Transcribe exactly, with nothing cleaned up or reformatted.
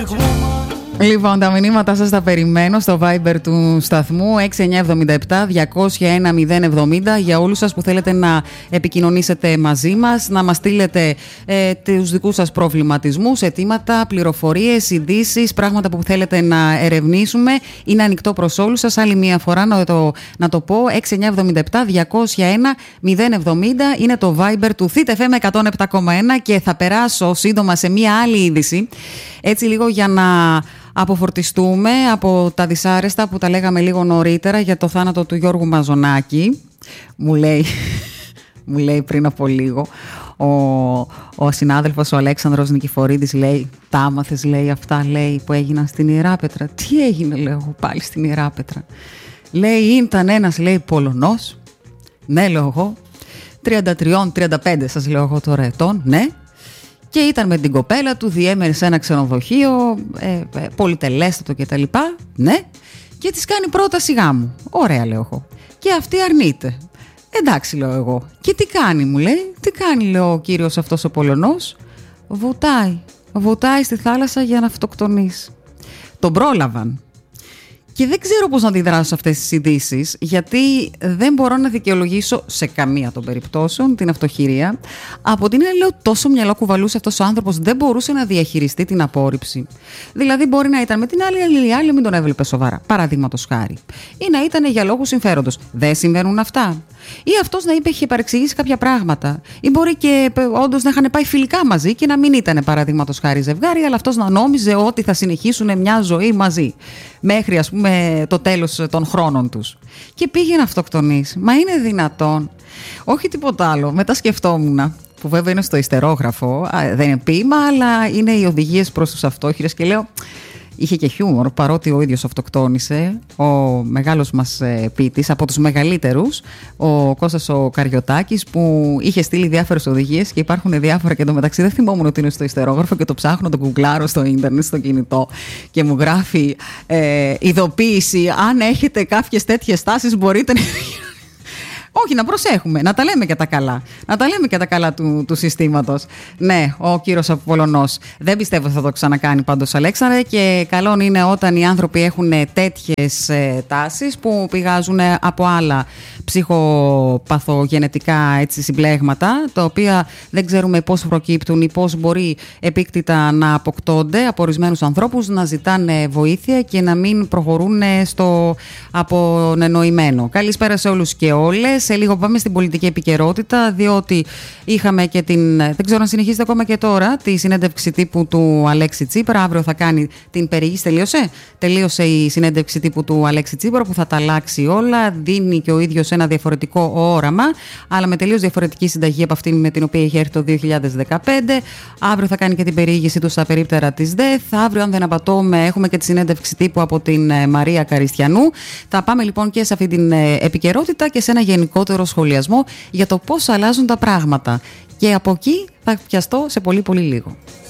Λοιπόν, τα μηνύματά σας τα περιμένω στο Viber του σταθμού έξι εννιά εβδομήντα επτά διακόσια ένα μηδέν εβδομήντα για όλους σας που θέλετε να επικοινωνήσετε μαζί μας, να μας στείλετε ε, τους δικούς σας προβληματισμούς, αιτήματα, πληροφορίες, ειδήσεις, πράγματα που θέλετε να ερευνήσουμε. Είναι ανοιχτό προς όλους σας. Άλλη μία φορά να το, να το πω, έξι εννιά εβδομήντα επτά διακόσια ένα μηδέν εβδομήντα είναι το Viber του Θ Εφ Εμ εκατόν επτά κόμμα ένα και θα περάσω σύντομα σε μία άλλη είδηση, έτσι λίγο για να αποφορτιστούμε από τα δυσάρεστα που τα λέγαμε λίγο νωρίτερα για το θάνατο του Γιώργου Μαζονάκη. Μου λέει, μου λέει πριν από λίγο ο, ο συνάδελφος ο Αλέξανδρος Νικηφορίδης, λέει, τα άμαθες, λέει, αυτά, λέει, που έγιναν στην Ιεράπετρα. Τι έγινε, λέω, πάλι στην Ιεράπετρα? Λέει, ήταν ένας, λέει, Πολωνός, ναι, λέω εγώ, τριάντα τρία τριάντα πέντε σας λέω εγώ τώρα ετών, ναι, και ήταν με την κοπέλα του, διέμενε σε ένα ξενοδοχείο, ε, ε, πολυτελέστατο κτλ. Ναι, και της κάνει πρόταση γάμου. Ωραία, λέω εγώ. Και αυτή αρνείται. Εντάξει, λέω εγώ. Και τι κάνει, μου λέει, τι κάνει, λέω, ο κύριος αυτός ο Πολωνός? Βουτάει. Βουτάει στη θάλασσα για να αυτοκτονήσει. Τον πρόλαβαν. Και δεν ξέρω πώς να αντιδράσω σε αυτές τις ειδήσεις, γιατί δεν μπορώ να δικαιολογήσω σε καμία των περιπτώσεων την αυτοχειρία. Από την άλλη, λέω, τόσο μυαλό κουβαλούσε αυτός ο άνθρωπος, δεν μπορούσε να διαχειριστεί την απόρριψη. Δηλαδή, μπορεί να ήταν με την άλλη, αλλά η άλλη μην τον έβλεπε σοβαρά. Παραδείγματος χάρη. Ή να ήταν για λόγους συμφέροντος. Δεν συμβαίνουν αυτά. Ή αυτός να είπε, είχε παρεξηγήσει κάποια πράγματα. Ή μπορεί και όντως να είχαν πάει φιλικά μαζί και να μην ήταν παραδείγματος χάρη ζευγάρι, αλλά αυτός να νόμιζε ότι θα συνεχίσουν μια ζωή μαζί. Μέχρι, ας πούμε, το τέλος των χρόνων τους. Και πήγε να αυτοκτονήσει. Μα είναι δυνατόν? Όχι τίποτα άλλο. Μετά σκεφτόμουν, που βέβαια είναι στο ιστερόγραφο, δεν είναι ποίημα, αλλά είναι οι οδηγίες προς τους αυτόχειρες, και λέω, είχε και χιούμορ, παρότι ο ίδιος αυτοκτόνησε, ο μεγάλος μας ποιητής, από τους μεγαλύτερους, ο Κώστας ο Καριωτάκης, που είχε στείλει διάφορες οδηγίες και υπάρχουν διάφορα, και εντωμεταξύ δεν θυμόμουν ότι είναι στο ιστερόγραφο και το ψάχνω, το γκουγκλάρω στο ίντερνετ, στο κινητό, και μου γράφει ε, ειδοποίηση, αν έχετε κάποιες τέτοιες τάσεις μπορείτε να... Όχι, να προσέχουμε, να τα λέμε και τα καλά. Να τα λέμε και τα καλά του, του συστήματος. Ναι, ο κύριος Απολωνός. Δεν πιστεύω ότι θα το ξανακάνει πάντως, Αλέξανδρε, και καλό είναι όταν οι άνθρωποι έχουν τέτοιες ε, τάσεις που πηγάζουν από άλλα ψυχοπαθογενετικά, έτσι, συμπλέγματα, τα οποία δεν ξέρουμε πώς προκύπτουν ή πώς μπορεί επίκτητα να αποκτώνται από ορισμένους ανθρώπους, να ζητάνε βοήθεια και να μην προχωρούν στο απονενοημένο. Καλησπέρα σε όλους και όλες. Σε λίγο πάμε στην πολιτική επικαιρότητα, διότι είχαμε και την, δεν ξέρω αν συνεχίζεται ακόμα και τώρα, τη συνέντευξη τύπου του Αλέξη Τσίπρα. Αύριο θα κάνει την περιήγηση. Τελείωσε. Τελείωσε η συνέντευξη τύπου του Αλέξη Τσίπρα, που θα τα αλλάξει όλα. Δίνει και ο ίδιος ένα διαφορετικό όραμα, αλλά με τελείως διαφορετική συνταγή από αυτή με την οποία είχε έρθει το δύο χιλιάδες δεκαπέντε. Αύριο θα κάνει και την περιήγηση του στα περίπτερα της ΔΕΘ. Αύριο, αν δεν απατώμε, έχουμε και τη συνέντευξη τύπου από την Μαρία Καριστιανού. Θα πάμε λοιπόν και σε αυτή την επικαιρότητα και σε ένα γενικότερο σχολιασμό για το πώς αλλάζουν τα πράγματα. Και από εκεί θα πιαστώ σε πολύ πολύ λίγο.